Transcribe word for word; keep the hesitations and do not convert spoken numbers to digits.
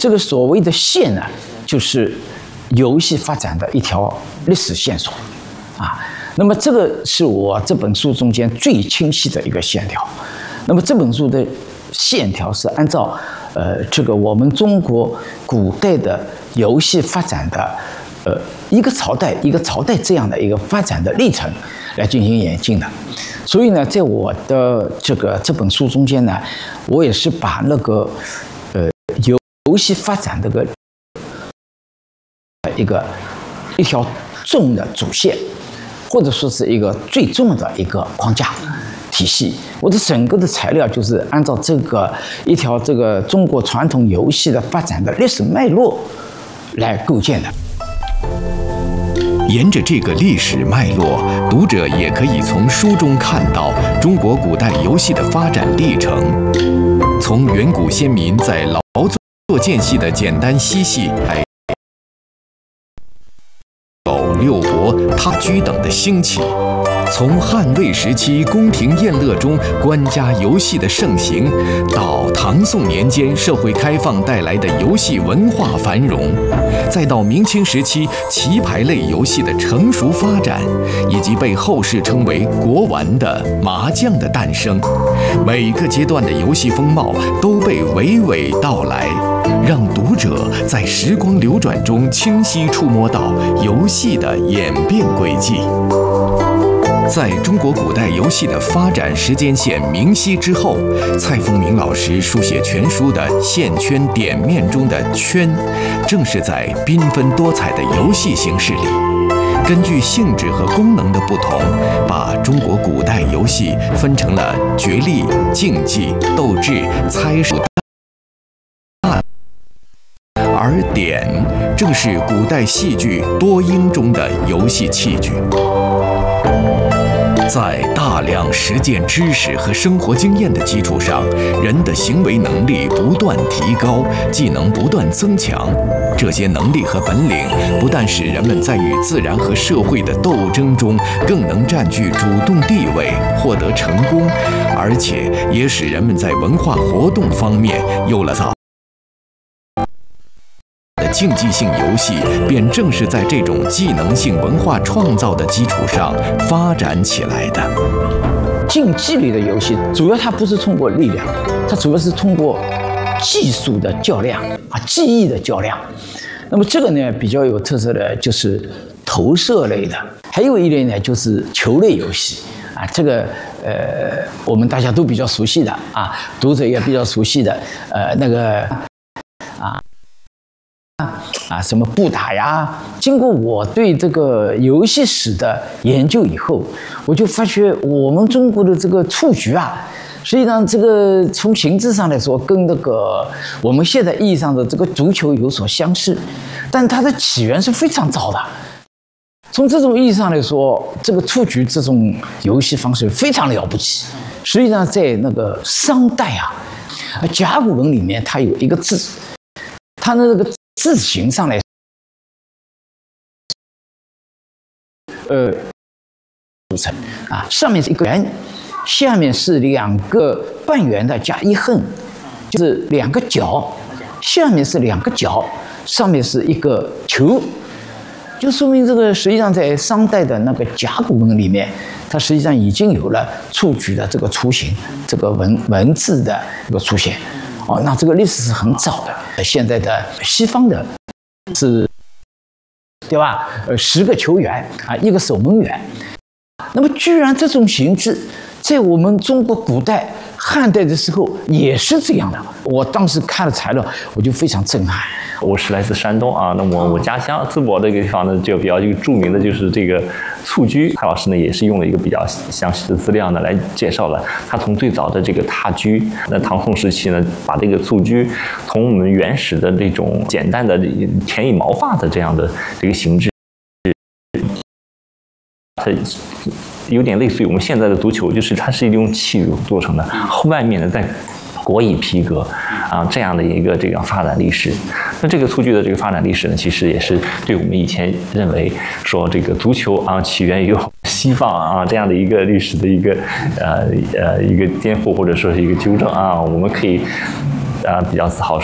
这个所谓的线呢，就是游戏发展的一条历史线索啊。那么这个是我这本书中间最清晰的一个线条。那么这本书的线条是按照呃这个我们中国古代的游戏发展的呃一个朝代一个朝代这样的一个发展的历程来进行演进的。所以呢，在我的这个这本书中间呢，我也是把那个呃游游戏发展这个一个一条重的主线，或者说是一个最重的一个框架体系。我的整个的材料就是按照这个一条这个中国传统游戏的发展的历史脉络来构建的。 沿着这个历史脉络，读者也可以从书中看到中国古代游戏的发展历程，从远古先民在劳作间隙的简单嬉戏，还有六博、踏车等的兴起，从汉魏时期宫廷宴乐中官家游戏的盛行，到唐宋年间社会开放带来的游戏文化繁荣，再到明清时期棋牌类游戏的成熟发展，以及被后世称为国玩的麻将的诞生，每个阶段的游戏风貌都被娓娓道来，让读者在时光流转中清晰触摸到游戏的演变轨迹。在中国古代游戏的发展时间线明晰之后，蔡凤鸣老师书写全书的线圈点面中的圈，正是在缤纷多彩的游戏形式里，根据性质和功能的不同，把中国古代游戏分成了角力、竞技、斗智、猜数。而点正是古代戏剧多音中的游戏器具。在大量实践知识和生活经验的基础上，人的行为能力不断提高，技能不断增强。这些能力和本领不但使人们在与自然和社会的斗争中更能占据主动地位，获得成功，而且也使人们在文化活动方面有了早。竞技性游戏便正是在这种技能性文化创造的基础上发展起来的。 竞技类的游戏，主要它不是通过力量，它主要是通过技术的较量啊，技艺的较量。那么这个呢，比较有特色的就是投射类的，还有一类呢就是球类游戏啊，这个呃我们大家都比较熟悉的啊，读者也比较熟悉的呃那个啊。啊，什么布打呀？经过我对这个游戏史的研究以后，我就发觉我们中国的这个蹴鞠啊，实际上这个从形制上来说，跟那个我们现在意义上的这个足球有所相似，但它的起源是非常早的。从这种意义上来说，这个蹴鞠这种游戏方式非常了不起。实际上，在那个商代啊，甲骨文里面它有一个字，它的那个字形上来，呃，组成啊，上面是一个圆，下面是两个半圆的加一横，就是两个角，下面是两个角，上面是一个球，就说明这个实际上在商代的那个甲骨文里面，它实际上已经有了蹴鞠的这个雏形，这个文文字的一个出现。哦，那这个历史是很早的。现在的西方的是，对吧？呃，十个球员啊，一个守门员。那么，居然这种形制在我们中国古代汉代的时候也是这样的。我当时看了材料，我就非常震撼。 我是来自山东啊，那么我家乡淄博这个地方呢，就比较一个著名的就是这个蹴鞠。蔡老师呢也是用了一个比较详细的资料呢来介绍了他从最早的这个踏鞠，那唐宋时期呢，把这个蹴鞠从我们原始的这种简单的田野毛发的这样的这个形制，它有点类似于我们现在的足球，就是它是用器做成的，外面呢再裹以皮革啊，这样的一个这个发展历史。那这个蹴鞠的这个发展历史呢，其实也是对我们以前认为说这个足球啊起源于西方啊这样的一个历史的一个呃呃一个颠覆或者说是一个纠正啊，我们可以啊比较自豪。